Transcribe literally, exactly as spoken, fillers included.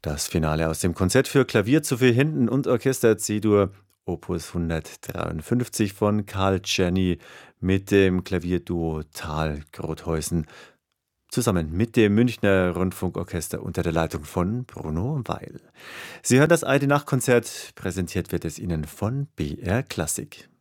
Das Finale aus dem Konzert für Klavier zu vier Händen und Orchester C-Dur Opus hundertdreiundfünfzig von Carl Czerny mit dem Klavierduo Thal-Grotheusen zusammen mit dem Münchner Rundfunkorchester unter der Leitung von Bruno Weil. Sie hören das Alte Nacht Konzert, präsentiert wird es Ihnen von B R Klassik.